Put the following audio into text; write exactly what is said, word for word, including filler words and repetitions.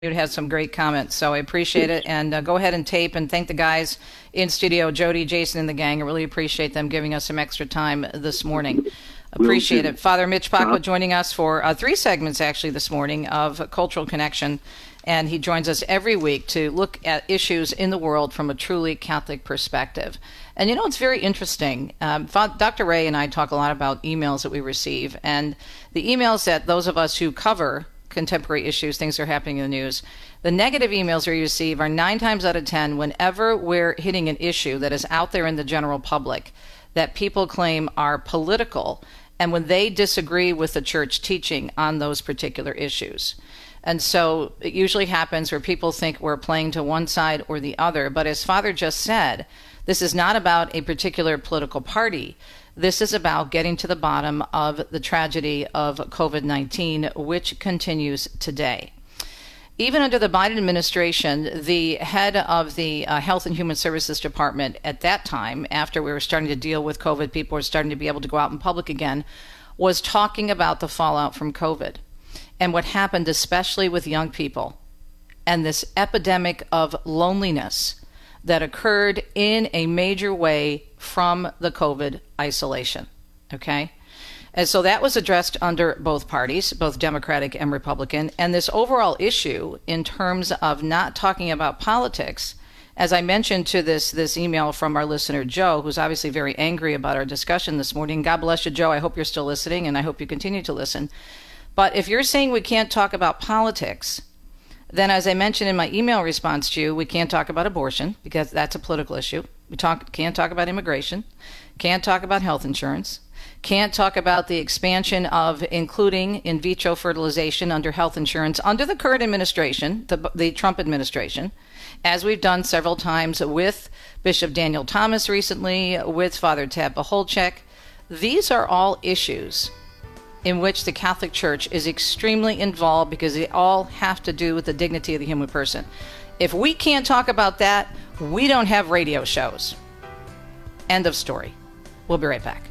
It has some great comments, so I appreciate it. And uh, go ahead and tape and thank the guys in studio, Jody, Jason, and the gang. I really appreciate them giving us some extra time this morning. Appreciate it. Father Mitch Pacwa joining us for uh, three segments, actually, this morning of Cultural Connection. And he joins us every week to look at issues in the world from a truly Catholic perspective. And, you know, it's very interesting. Um, Doctor Ray and I talk a lot about emails that we receive. And the emails that those of us who cover contemporary issues, things that are happening in the news, the negative emails we receive are nine times out of ten whenever we're hitting an issue that is out there in the general public that people claim are political, and when they disagree with the church teaching on those particular issues. And so it usually happens where people think we're playing to one side or the other. But as Father just said, this is not about a particular political party. This is about getting to the bottom of the tragedy of COVID nineteen, which continues today. Even under the Biden administration, the head of the uh, Health and Human Services Department at that time, after we were starting to deal with COVID, people were starting to be able to go out in public again, was talking about the fallout from COVID and what happened, especially with young people, and this epidemic of loneliness that occurred in a major way from the COVID isolation, okay? And so that was addressed under both parties, both Democratic and Republican, and this overall issue in terms of not talking about politics, as I mentioned to this, this email from our listener, Joe, who's obviously very angry about our discussion this morning. God bless you, Joe. I hope you're still listening, and I hope you continue to listen. But if you're saying we can't talk about politics, then, as I mentioned in my email response to you, we can't talk about abortion because that's a political issue. We talk, can't talk about immigration, can't talk about health insurance, can't talk about the expansion of including in vitro fertilization under health insurance under the current administration, the, the Trump administration, as we've done several times with Bishop Daniel Thomas recently, with Father Tab Baholchek. These are all issues in which the Catholic Church is extremely involved because they all have to do with the dignity of the human person. If we can't talk about that, we don't have radio shows. End of story. We'll be right back.